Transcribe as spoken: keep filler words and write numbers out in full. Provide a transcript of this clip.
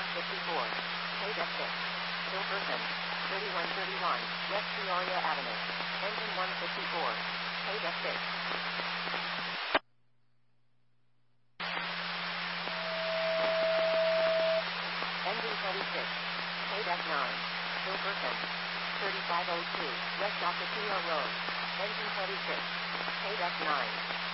fifty-four. Paydeck six. Hilverton. thirty-one thirty-one. West Peoria Avenue. Engine one fifty-four. Paydeck six. Engine twenty-six. Paydeck nine. Hilverton. thirty-five oh two. West Ocotillo Road. Engine twenty-six. Paydeck nine.